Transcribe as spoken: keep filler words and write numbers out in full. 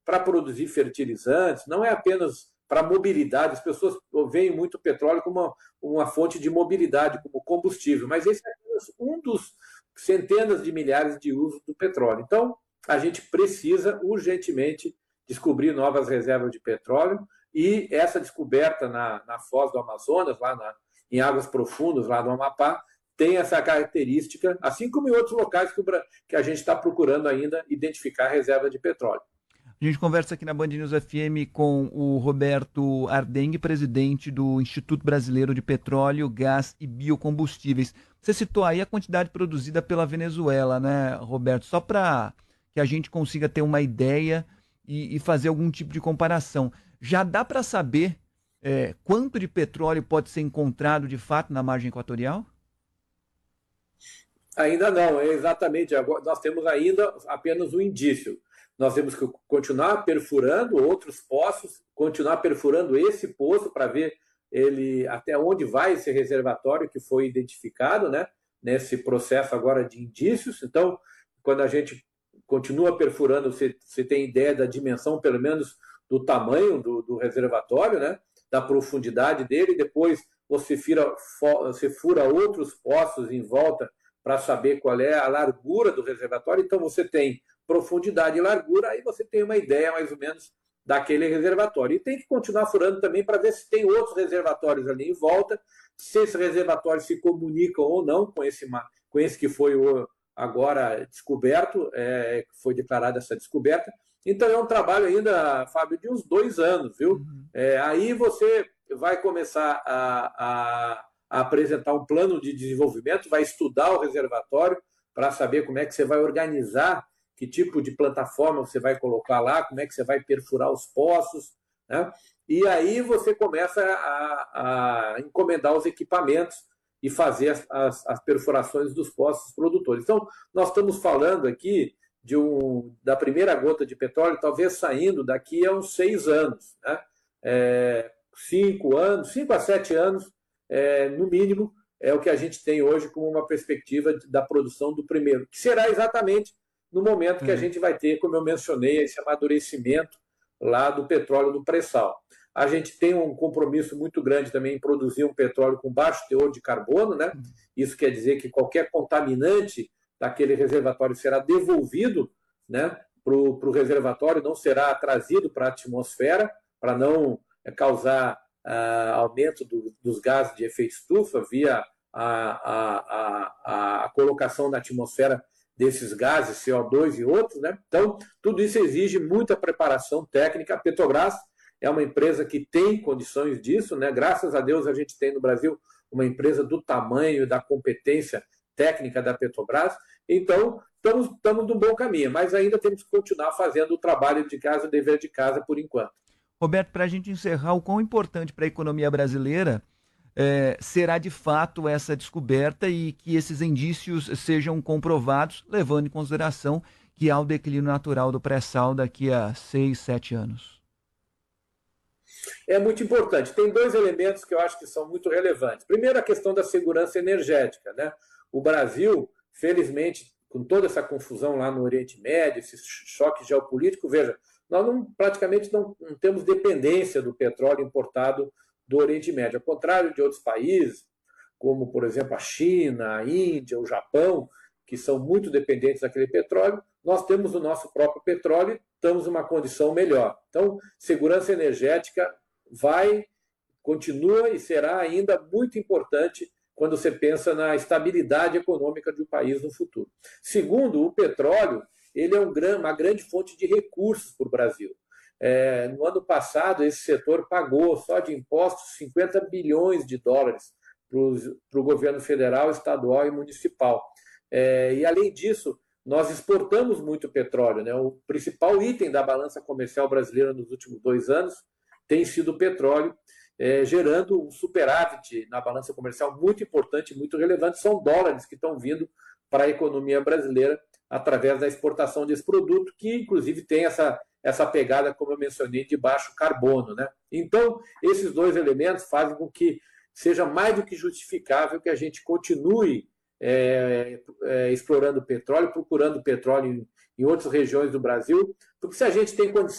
para produzir fertilizantes, não é apenas para mobilidade. As pessoas veem muito o petróleo como uma, uma fonte de mobilidade, como combustível, mas esse é apenas um dos centenas de milhares de usos do petróleo. Então, a gente precisa urgentemente descobrir novas reservas de petróleo, e essa descoberta na, na foz do Amazonas, lá na, em águas profundas, lá no Amapá, tem essa característica, assim como em outros locais que, o, que a gente está procurando ainda identificar reserva de petróleo. A gente conversa aqui na Band News F M com o Roberto Ardengue, presidente do Instituto Brasileiro de Petróleo, Gás e Biocombustíveis. Você citou aí a quantidade produzida pela Venezuela, né, Roberto? Só para que a gente consiga ter uma ideia e, e fazer algum tipo de comparação. Já dá para saber é, quanto de petróleo pode ser encontrado de fato na margem equatorial? Ainda não, é exatamente. Agora, nós temos ainda apenas um indício. Nós temos que continuar perfurando outros poços, continuar perfurando esse poço para ver ele até onde vai esse reservatório que foi identificado, né, nesse processo agora de indícios. Então, quando a gente continua perfurando, você, você tem ideia da dimensão, pelo menos, do tamanho do, do reservatório, né, da profundidade dele. Depois você, fira, você fura outros poços em volta para saber qual é a largura do reservatório. Então, você tem profundidade e largura, aí você tem uma ideia mais ou menos daquele reservatório. E tem que continuar furando também para ver se tem outros reservatórios ali em volta, se esses reservatórios se comunicam ou não com esse, com esse que foi o, agora descoberto, é, foi declarada essa descoberta. Então é um trabalho ainda, Fábio, de uns dois anos, viu? Uhum. É, aí você vai começar a, a, a apresentar um plano de desenvolvimento, vai estudar o reservatório para saber como é que você vai organizar, que tipo de plataforma você vai colocar lá, como é que você vai perfurar os poços, né? E aí você começa a, a encomendar os equipamentos e fazer as, as, as perfurações dos poços produtores. Então, nós estamos falando aqui de um, da primeira gota de petróleo, talvez saindo daqui a uns seis anos, né? É, cinco anos, cinco a sete anos, é, no mínimo, é o que a gente tem hoje como uma perspectiva da produção do primeiro, que será exatamente no momento que a gente vai ter, como eu mencionei, esse amadurecimento lá do petróleo do pré-sal. A gente tem um compromisso muito grande também em produzir um petróleo com baixo teor de carbono, né? Isso quer dizer que qualquer contaminante daquele reservatório será devolvido, né, para o reservatório, não será trazido para a atmosfera, para não causar ah, aumento do, dos gases de efeito estufa via a, a, a, a colocação na atmosfera desses gases, C O dois e outros, né? Então, tudo isso exige muita preparação técnica. A Petrobras é uma empresa que tem condições disso, né? Graças a Deus a gente tem no Brasil uma empresa do tamanho e da competência técnica da Petrobras. Então, estamos, estamos num bom caminho, mas ainda temos que continuar fazendo o trabalho de casa, o dever de casa por enquanto. Roberto, para a gente encerrar, o quão importante para a economia brasileira É, será de fato essa descoberta e que esses indícios sejam comprovados, levando em consideração que há o declínio natural do pré-sal daqui a seis, sete anos? É muito importante. Tem dois elementos que eu acho que são muito relevantes. Primeiro, a questão da segurança energética, né? O Brasil, felizmente, com toda essa confusão lá no Oriente Médio, esse choque geopolítico, veja, nós não, praticamente não, não temos dependência do petróleo importado do Oriente Médio, ao contrário de outros países, como, por exemplo, a China, a Índia, o Japão, que são muito dependentes daquele petróleo. Nós temos o nosso próprio petróleo e estamos numa condição melhor. Então, segurança energética vai, continua e será ainda muito importante quando você pensa na estabilidade econômica de um país no futuro. Segundo, o petróleo ele é um, uma grande fonte de recursos para o Brasil. É, no ano passado, esse setor pagou só de impostos cinquenta bilhões de dólares para o governo federal, estadual e municipal. É, e, além disso, nós exportamos muito petróleo, né? O principal item da balança comercial brasileira nos últimos dois anos tem sido o petróleo, é, gerando um superávit na balança comercial muito importante, muito relevante. São dólares que estão vindo para a economia brasileira através da exportação desse produto, que, inclusive, tem essa... essa pegada, como eu mencionei, de baixo carbono, né? Então, esses dois elementos fazem com que seja mais do que justificável que a gente continue é, é, explorando petróleo, procurando petróleo em, em outras regiões do Brasil, porque se a gente tem condições